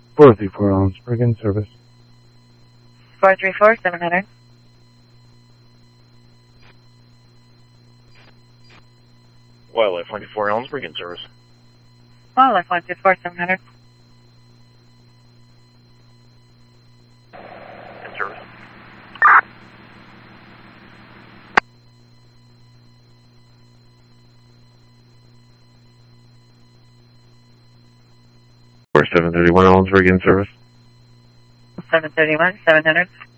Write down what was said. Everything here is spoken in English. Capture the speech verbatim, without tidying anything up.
four three four Ellensburg in service. four three four, seven hundred. Wildlife one two four Ellensburg in service. Wildlife one two four, seven hundred. In service. four seven thirty-one Ellensburg in service. seven thirty-one, seven hundred.